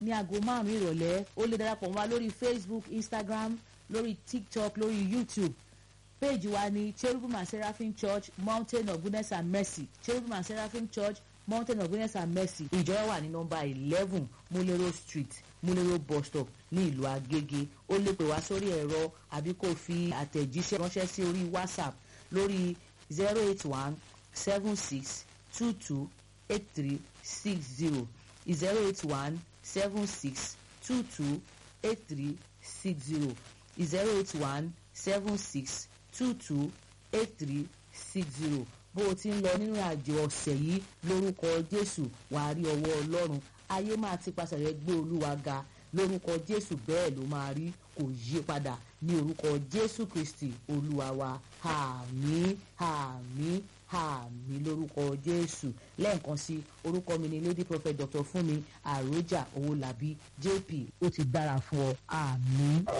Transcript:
ní aago 5 ìrọ̀lẹ́. O lè darapọ̀ mọ́ wa lórí Facebook, Instagram, lórí TikTok, lórí YouTube. Page wa ni Cherubim and Seraphim Church, Mountain of Goodness and Mercy. Cherubim and Seraphim Church, Mountain of Goodness and Mercy. Ìjọ wà ní nọ́mbà 11 Mulero Street, Mulero bus stop ní ìlú Agége. O lè pè wá sórí ẹ̀rọ àbí kó fi àtẹ̀jíṣẹ́ ránṣẹ́ sí orí WhatsApp lórí 081 76 22 8360 081 76 22 8360 081 76 22 8360. Bó o ti ń lọ nínú àjò ọ̀sẹ̀ yìí lórúkọ Jésù wàá rí ọwọ́ Ọlọ́run. Ayé máa ti pàṣẹ rẹ gbé Olúwa ga lórúkọ Jésù, bẹ́ẹ̀ ló máa rí, kò yí padà ní orúkọ Jésù Kristi Olúwa wa. Àmín àmín àmín lórúkọ Jésù. Lẹ́ẹ̀kan sí orúkọ mi ni Lady Prophet Dr. Fúnmi Àròjà Owólabí JP. Ó ti dára fún ọ. Àmín.